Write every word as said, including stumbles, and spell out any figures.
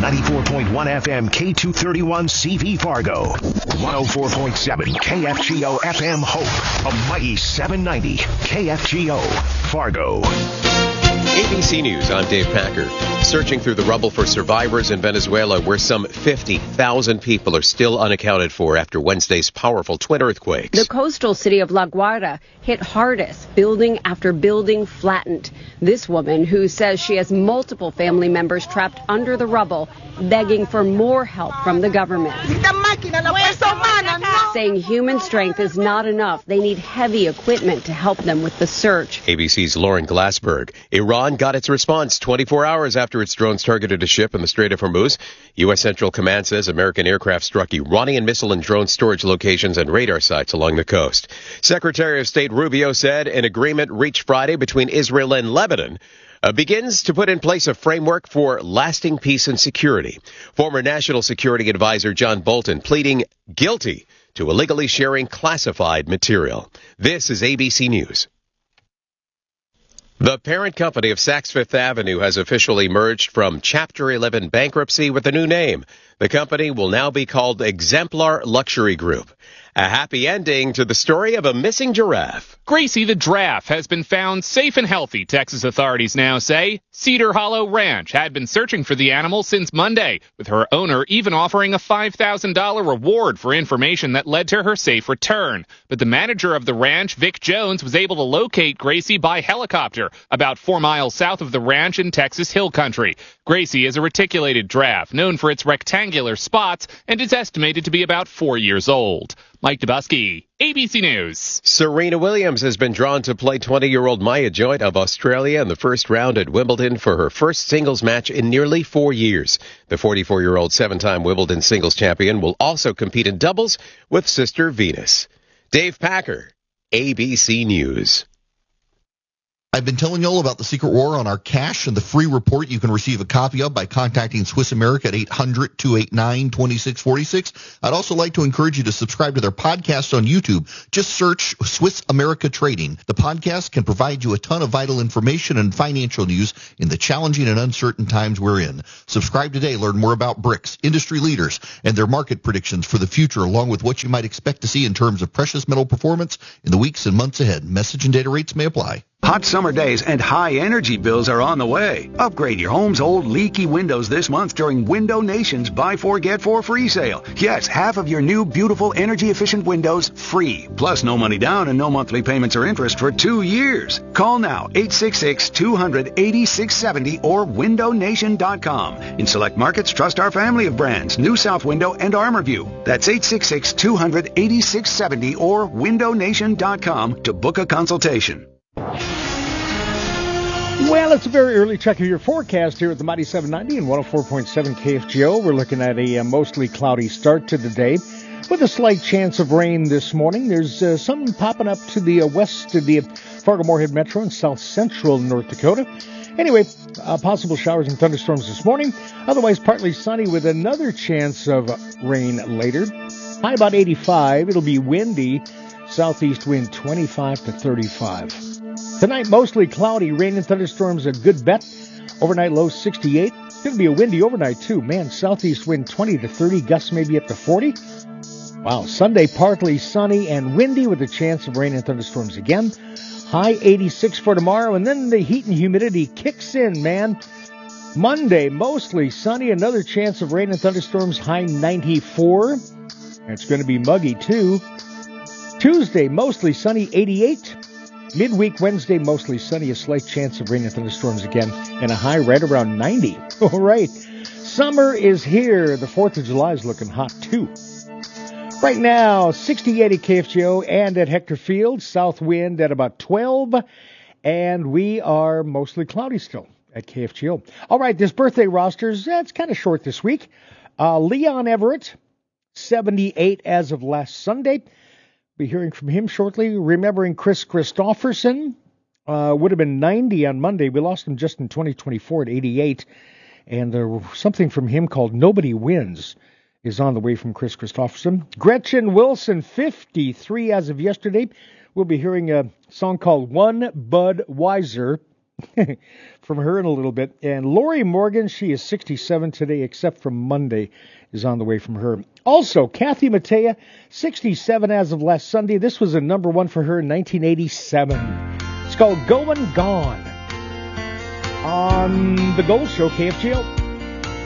ninety-four point one F M K two thirty-one C V Fargo, one oh four point seven K F G O F M Hope, a mighty seven ninety K F G O Fargo. A B C News, I'm Dave Packer. Searching through the rubble for survivors in Venezuela, where some fifty thousand people are still unaccounted for after Wednesday's powerful twin earthquakes. The coastal city of La Guaira hit hardest. Building after building flattened. This woman, who says she has multiple family members trapped under the rubble, begging for more help from the government. Saying human strength is not enough. They need heavy equipment to help them with the search. A B C's Lauren Glassberg. Iran got its response twenty-four hours after its drones targeted a ship in the Strait of Hormuz. U S. Central Command says American aircraft struck Iranian missile and drone storage locations and radar sites along the coast. Secretary of State Rubio said an agreement reached Friday between Israel and Lebanon Uh, begins to put in place a framework for lasting peace and security. Former National Security Advisor John Bolton pleading guilty to illegally sharing classified material. This is A B C News. The parent company of Saks Fifth Avenue has officially merged from Chapter eleven bankruptcy with a new name. The company will now be called Exemplar Luxury Group. A happy ending to the story of a missing giraffe. Gracie the giraffe has been found safe and healthy, Texas authorities now say. Cedar Hollow Ranch had been searching for the animal since Monday, with her owner even offering a five thousand dollars reward for information that led to her safe return. But the manager of the ranch, Vic Jones, was able to locate Gracie by helicopter about four miles south of the ranch in Texas Hill Country. Gracie is a reticulated giraffe known for its rectangular spots and is estimated to be about four years old. Mike Dubusky, A B C News. Serena Williams has been drawn to play twenty-year-old Maya Joint of Australia in the first round at Wimbledon for her first singles match in nearly four years. The forty-four-year-old seven-time Wimbledon singles champion will also compete in doubles with sister Venus. Dave Packer, A B C News. I've been telling you all about the secret war on our cash and the free report you can receive a copy of by contacting Swiss America at eight hundred, two eight nine, two six four six. I'd also like to encourage you to subscribe to their podcast on YouTube. Just search Swiss America Trading. The podcast can provide you a ton of vital information and financial news in the challenging and uncertain times we're in. Subscribe today. Learn more about BRICS, industry leaders, and their market predictions for the future, along with what you might expect to see in terms of precious metal performance in the weeks and months ahead. Message and data rates may apply. Hot summer days and high energy bills are on the way. Upgrade your home's old leaky windows this month during Window Nation's Buy four Get four free sale. Yes, half of your new beautiful energy efficient windows free. Plus no money down and no monthly payments or interest for two years. Call now eight six six, two hundred, eighty-six seventy or window nation dot com. In select markets, trust our family of brands, New South Window and ArmorView. That's eight six six, two hundred, eighty-six seventy or window nation dot com to book a consultation. Well, it's a very early check of your forecast here at the Mighty seven ninety and one oh four point seven K F G O. We're looking at a uh, mostly cloudy start to the day with a slight chance of rain this morning. There's uh, some popping up to the uh, west of the Fargo-Moorhead Metro and south central North Dakota. Anyway, uh, possible showers and thunderstorms this morning. Otherwise, partly sunny with another chance of rain later. High about eighty-five. It'll be windy. Southeast wind twenty-five to thirty-five. Tonight, mostly cloudy. Rain and thunderstorms a good bet. Overnight low sixty-eight. It's going to be a windy overnight, too. Man, southeast wind twenty to thirty. Gusts maybe up to forty. Wow. Sunday, partly sunny and windy with a chance of rain and thunderstorms again. High eighty-six for tomorrow. And then the heat and humidity kicks in, man. Monday, mostly sunny. Another chance of rain and thunderstorms. High ninety-four. And it's going to be muggy, too. Tuesday, mostly sunny, eighty-eight. Midweek Wednesday, mostly sunny, a slight chance of rain and thunderstorms again, and a high right around ninety. All right. Summer is here. The fourth of July is looking hot, too. Right now, sixty-eight at K F G O and at Hector Field. South wind at about twelve. And we are mostly cloudy still at K F G O. All right, this birthday roster's, that's kind of short this week. Uh, Leon Everett, seventy-eight as of last Sunday. Be hearing from him shortly. Remembering Chris Christopherson, uh, would have been ninety on Monday. We lost him just in twenty twenty-four at eighty-eight. And uh, something from him called Nobody Wins is on the way from Chris Christopherson. Gretchen Wilson, fifty-three as of yesterday. We'll be hearing a song called One Bud Wiser. from her in a little bit. And Lori Morgan, she is sixty-seven today, except for Monday is on the way from her. Also, Kathy Mattea, sixty-seven as of last Sunday. This was a number one for her in nineteen eighty-seven. It's called Going Gone on the Gold Show, K F G O.